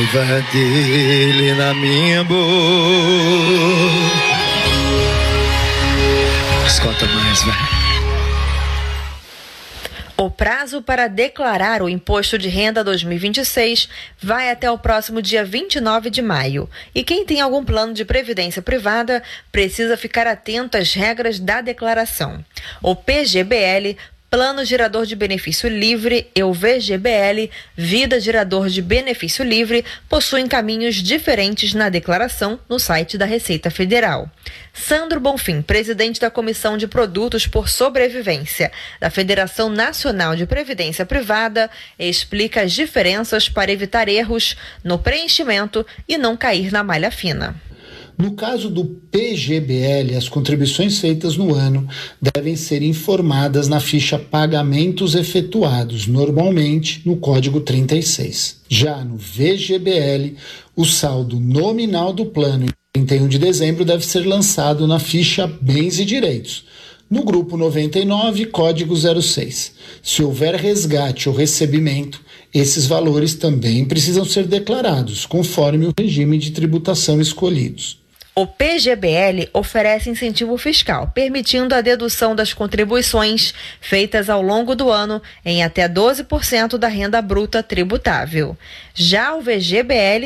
raiva dele na minha boca. Escuta mais, vai. O prazo para declarar o Imposto de Renda 2026 vai até o próximo dia 29 de maio. E quem tem algum plano de previdência privada precisa ficar atento às regras da declaração. O PGBL, Plano Gerador de Benefício Livre, e o VGBL, Vida Gerador de Benefício Livre, possuem caminhos diferentes na declaração no site da Receita Federal. Sandro Bonfim, presidente da Comissão de Produtos por Sobrevivência da Federação Nacional de Previdência Privada, explica as diferenças para evitar erros no preenchimento e não cair na malha fina. No caso do PGBL, as contribuições feitas no ano devem ser informadas na ficha Pagamentos Efetuados, normalmente no Código 36. Já no VGBL, o saldo nominal do plano em 31 de dezembro deve ser lançado na ficha Bens e Direitos, no Grupo 99, Código 06. Se houver resgate ou recebimento, esses valores também precisam ser declarados, conforme o regime de tributação escolhidos. O PGBL oferece incentivo fiscal, permitindo a dedução das contribuições feitas ao longo do ano em até 12% da renda bruta tributável. Já o VGBL